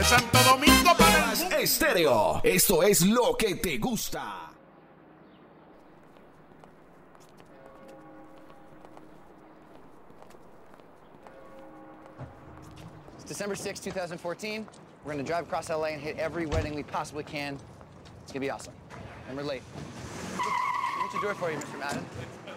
De Santo Domingo para el mundo. Estéreo. Esto es lo que te gusta. It's December 6, 2014. We're gonna drive across LA and hit every wedding we possibly can. It's gonna be awesome. And we're late. Let me do it for you, Mr. Madden.